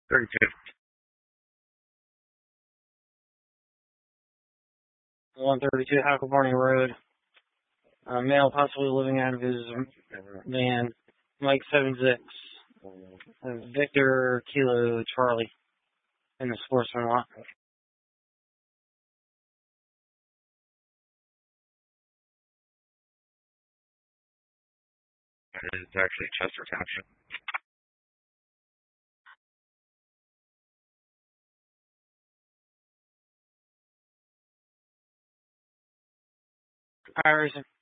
32. 132 Hacklebarney Road. Male possibly living out of his van. Mike 76. Victor Kilo Charlie in the Sportsman lot. It's actually Chester Township. Harrison.